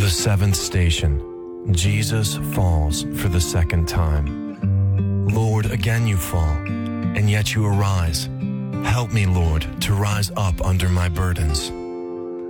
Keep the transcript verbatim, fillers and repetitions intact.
The seventh station. Jesus falls for the second time. Lord, again you fall, and yet you arise. Help me, Lord, to rise up under my burdens.